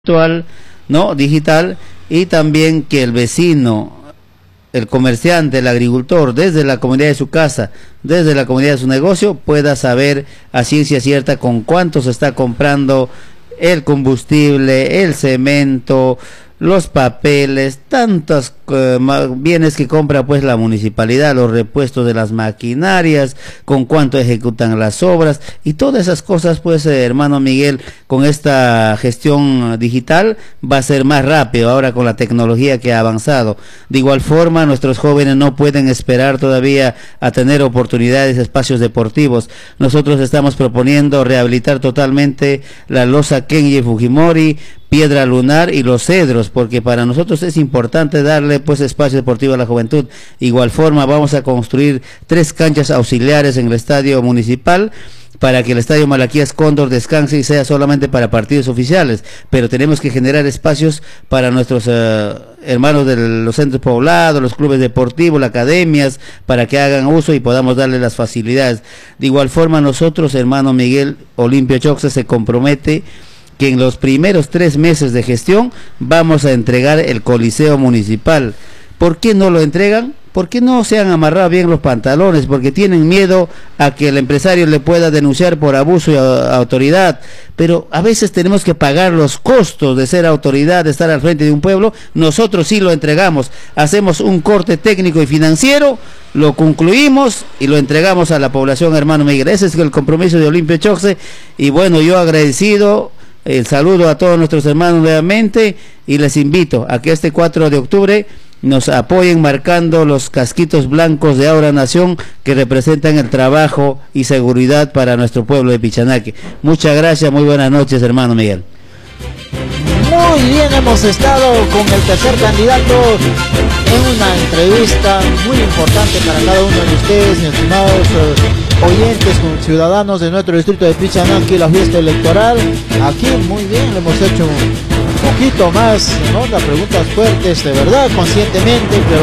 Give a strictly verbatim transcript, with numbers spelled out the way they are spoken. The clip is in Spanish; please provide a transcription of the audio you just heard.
virtual, ¿no? Digital, y también que el vecino, el comerciante, el agricultor, desde la comunidad de su casa, desde la comunidad de su negocio, pueda saber a ciencia cierta con cuánto se está comprando el combustible, el cemento, los papeles, tantos uh, bienes que compra pues la municipalidad, los repuestos de las maquinarias, con cuánto ejecutan las obras y todas esas cosas pues eh, hermano Miguel, con esta gestión digital va a ser más rápido ahora con la tecnología que ha avanzado. De igual forma nuestros jóvenes no pueden esperar todavía a tener oportunidades, espacios deportivos. Nosotros estamos proponiendo rehabilitar totalmente la losa Kenji Fujimori, Piedra Lunar y Los Cedros, porque para nosotros es importante darle pues espacio deportivo a la juventud. Igual forma vamos a construir tres canchas auxiliares en el estadio municipal para que el estadio Malaquías Cóndor descanse y sea solamente para partidos oficiales, pero tenemos que generar espacios para nuestros uh, hermanos de los centros poblados, los clubes deportivos, las academias, para que hagan uso y podamos darle las facilidades. De igual forma nosotros, hermano Miguel, Olimpia Choxe se compromete que en los primeros tres meses de gestión vamos a entregar el Coliseo Municipal. ¿Por qué no lo entregan? ¿Por qué no se han amarrado bien los pantalones? Porque tienen miedo a que el empresario le pueda denunciar por abuso de autoridad. Pero a veces tenemos que pagar los costos de ser autoridad, de estar al frente de un pueblo. Nosotros sí lo entregamos. Hacemos un corte técnico y financiero, lo concluimos y lo entregamos a la población, hermano Miguel. Ese es el compromiso de Olimpia Choxe. Y bueno, yo agradecido. El saludo a todos nuestros hermanos nuevamente y les invito a que este cuatro de octubre nos apoyen marcando los casquitos blancos de Aura Nación que representan el trabajo y seguridad para nuestro pueblo de Pichanaque. Muchas gracias, muy buenas noches, hermano Miguel. Muy bien, hemos estado con el tercer candidato en una entrevista muy importante para cada uno de ustedes, mis estimados uh, oyentes, ciudadanos de nuestro distrito de Pichanaque, la fiesta electoral. Aquí muy bien, le hemos hecho un poquito más, ¿no? Las preguntas fuertes, de verdad, conscientemente, pero